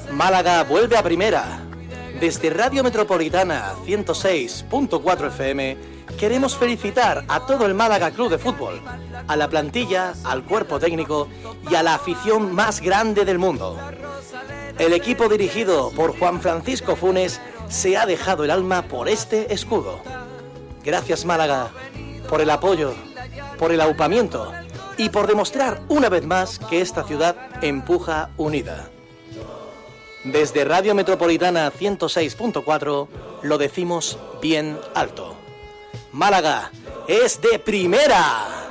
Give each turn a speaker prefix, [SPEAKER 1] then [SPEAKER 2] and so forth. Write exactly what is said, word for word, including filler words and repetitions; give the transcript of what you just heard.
[SPEAKER 1] Málaga vuelve a primera. Desde Radio Metropolitana ciento seis punto cuatro F M queremos felicitar a todo el Málaga Club de Fútbol, a la plantilla, al cuerpo técnico y a la afición más grande del mundo. El equipo dirigido por Juan Francisco Funes se ha dejado el alma por este escudo. Gracias, Málaga, por el apoyo, por el aupamiento y por demostrar una vez más que esta ciudad empuja unida. Desde Radio Metropolitana ciento seis punto cuatro lo decimos bien alto. Málaga es de primera.